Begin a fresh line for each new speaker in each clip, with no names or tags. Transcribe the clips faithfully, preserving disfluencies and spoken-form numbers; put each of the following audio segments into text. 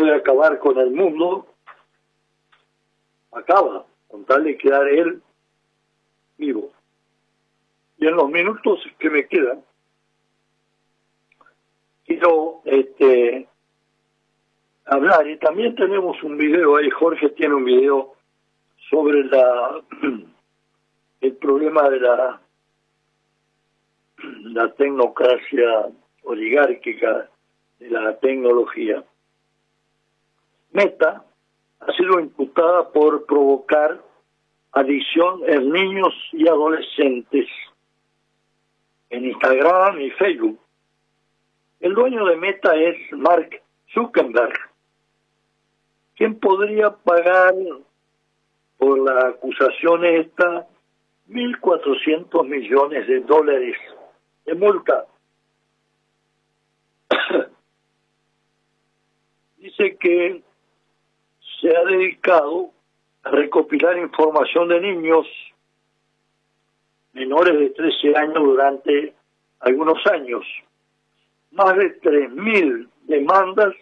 puede acabar con el mundo, acaba, con tal de quedar él vivo. Y en los minutos que me quedan, quiero este, hablar, y también tenemos un video ahí, Jorge tiene un video sobre la el problema de la, la tecnocracia oligárquica de la tecnología. Meta ha sido imputada por provocar adicción en niños y adolescentes en Instagram y Facebook. El dueño de Meta es Mark Zuckerberg, quien podría pagar por la acusación esta mil cuatrocientos millones de dólares de multa. Dice que se ha dedicado a recopilar información de niños menores de trece años durante algunos años. Más de tres mil demandas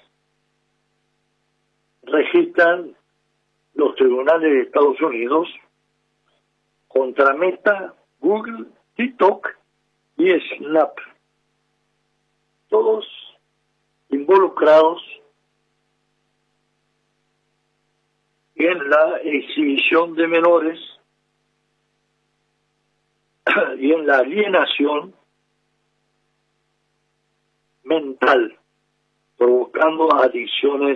registran los tribunales de Estados Unidos contra Meta, Google, TikTok y Snap. Todos involucrados en la exhibición de menores y en la alienación mental, provocando adicciones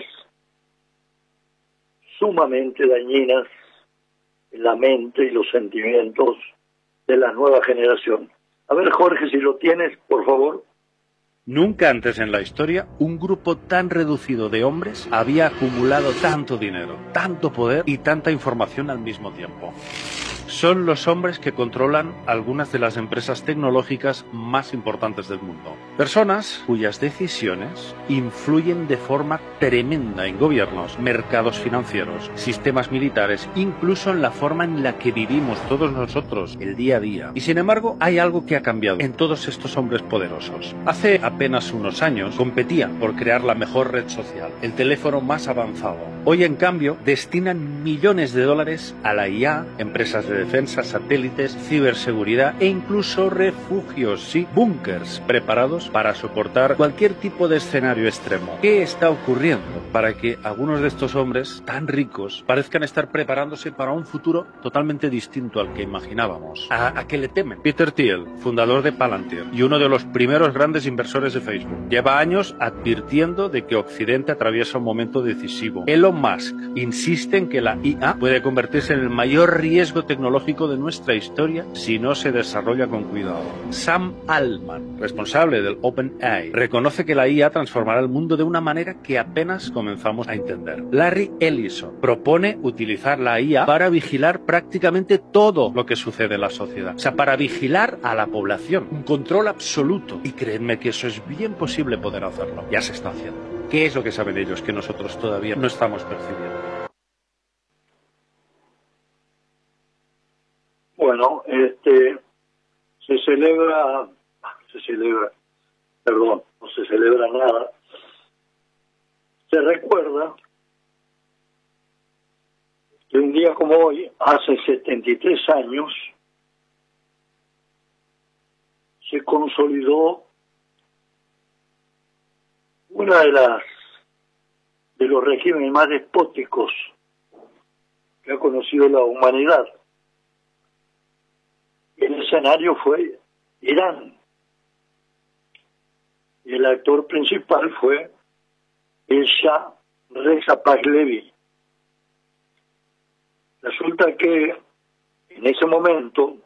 sumamente dañinas en la mente y los sentimientos de la nueva generación. A ver, Jorge, si lo tienes, por favor.
Nunca antes en la historia un grupo tan reducido de hombres había acumulado tanto dinero, tanto poder y tanta información al mismo tiempo. Son los hombres que controlan algunas de las empresas tecnológicas más importantes del mundo. Personas cuyas decisiones influyen de forma tremenda en gobiernos, mercados financieros, sistemas militares, incluso en la forma en la que vivimos todos nosotros el día a día. Y sin embargo, hay algo que ha cambiado en todos estos hombres poderosos. Hace apenas unos años competían por crear la mejor red social, el teléfono más avanzado. Hoy, en cambio, destinan millones de dólares a la I A, empresas de defensa, satélites, ciberseguridad e incluso refugios, sí, búnkers preparados para soportar cualquier tipo de escenario extremo. ¿Qué está ocurriendo para que algunos de estos hombres tan ricos parezcan estar preparándose para un futuro totalmente distinto al que imaginábamos? ¿A, a qué le temen? Peter Thiel, fundador de Palantir y uno de los primeros grandes inversores de Facebook, lleva años advirtiendo de que Occidente atraviesa un momento decisivo. Elon Musk insiste en que la I A puede convertirse en el mayor riesgo tecnológico de nuestra historia si no se desarrolla con cuidado. Sam Altman, responsable del OpenAI, reconoce que la I A transformará el mundo de una manera que apenas comenzamos a entender. Larry Ellison propone utilizar la I A para vigilar prácticamente todo lo que sucede en la sociedad. O sea, para vigilar a la población. Un control absoluto. Y créanme que eso es bien posible poder hacerlo. Ya se está haciendo. ¿Qué es lo que saben ellos que nosotros todavía no estamos percibiendo?
Bueno, este, se celebra, se celebra, perdón, no se celebra nada. Se recuerda que un día como hoy, hace setenta y tres años, se consolidó una de las de los regímenes más despóticos que ha conocido la humanidad. El escenario fue Irán. Y el actor principal fue el Shah Reza Pahlavi. Resulta que en ese momento,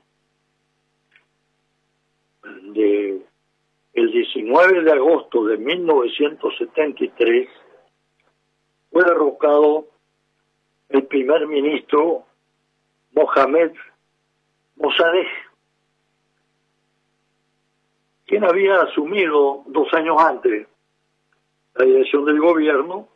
de el diecinueve de agosto de mil novecientos setenta y tres, fue derrocado el primer ministro Mohamed Mossadegh, quien había asumido dos años antes la dirección del gobierno,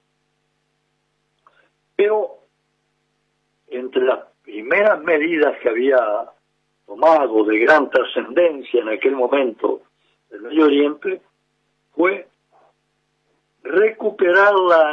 pero entre las primeras medidas que había tomado de gran trascendencia en aquel momento del Medio Oriente fue recuperar la